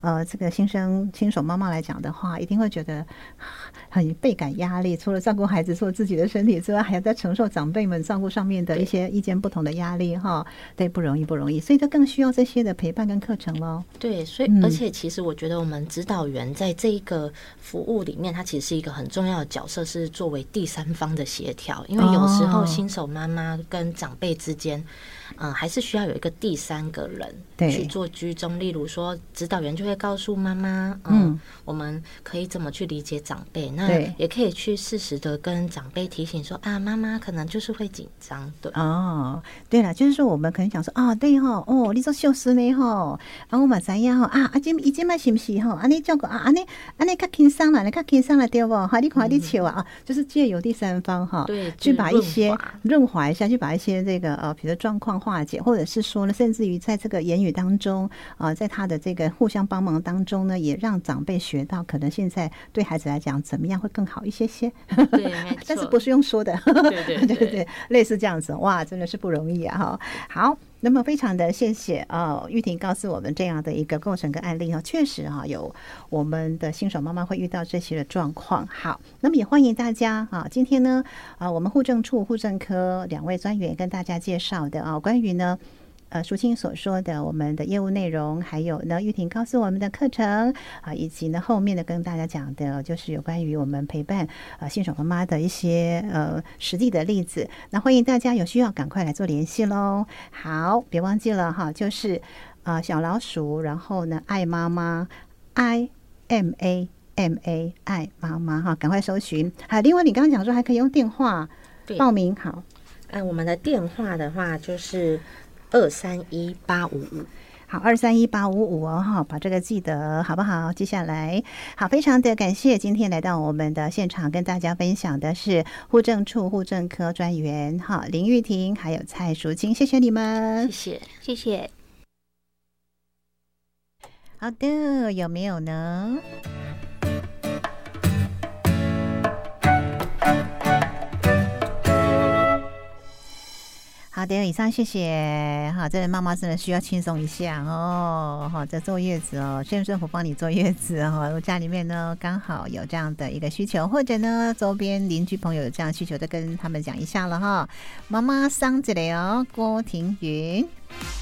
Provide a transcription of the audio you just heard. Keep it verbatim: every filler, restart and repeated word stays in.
呃，这个新生新手妈妈来讲的话，一定会觉得很倍感压力。除了照顾孩子、做自己的身体之外，还要再承受长辈们照顾上面的一些意见不同的压力哈。对，不容易，不容易。所以就更需要这些的陪伴跟课程咯。 对，所以、嗯、而且其实我觉得我们指导员在这一个服务里面，他其实是一个很重要的角色，是作为第三方的协调。因为有时候新手妈妈跟长辈之间。嗯，还是需要有一个第三个人去做居中，例如说指导员就会告诉妈妈，嗯，嗯我们可以怎么去理解长辈，那也可以去适时的跟长辈提醒说啊，妈妈可能就是会紧张，对哦，对了，就是说我们可能讲说啊，对哈，哦，你做秀师呢哈，啊我嘛知影哈，啊啊今伊今嘛是不是哈，啊你照顾啊啊你啊你较轻松啦，你较轻松啦对不？哈，你看你笑啊，啊，就是借由第三方哈， 对， 去把一些润滑一下，去把一些这个呃，比如状况化解，或者是说呢，甚至于在这个言语当中啊、呃，在他的这个互相帮忙当中呢，也让长辈学到，可能现在对孩子来讲怎么样会更好一些些。 对，没错。 但是不是用说的， 对对对, 对对，类似这样子，哇，真的是不容易啊！哈，好。那么非常的谢谢啊，玉婷告诉我们这样的一个过程跟案例哈，确实哈有我们的新手妈妈会遇到这些的状况。好，那么也欢迎大家啊，今天呢啊，我们户政处户政科两位专员跟大家介绍的啊，关于呢。呃，淑清所说的我们的业务内容，还有呢，玉婷告诉我们的课程啊，以及呢后面的跟大家讲的，就是有关于我们陪伴呃新手妈妈的一些呃实际的例子。那欢迎大家有需要赶快来做联系喽。好，别忘记了哈，就是呃小老鼠，然后呢爱妈妈 I M A M A 爱妈妈哈，赶快搜寻。还有另外你刚刚讲说还可以用电话报名，好， 哎，我们的电话的话就是二三一八五五， 好，二三一八五五哦，哈，把这个记得好不好？接下来，好，非常的感谢今天来到我们的现场，跟大家分享的是户政处户政科专员哈林玉婷还有蔡淑清，谢谢你们， 谢谢， 谢谢。 好的，有没有呢？好的，以上谢谢。好，这妈妈真的需要轻松一下哦。好，在坐月子哦，县政府帮你坐月子哦。家里面呢刚好有这样的一个需求，或者呢周边邻居朋友有这样的需求，再跟他们讲一下了哈。妈妈桑这里哦，郭庭云。